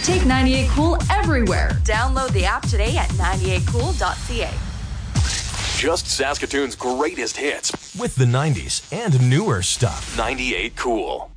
Take 98 Cool everywhere. Download the app today at 98cool.ca. Just Saskatoon's greatest hits with the 90s and newer stuff. 98 Cool.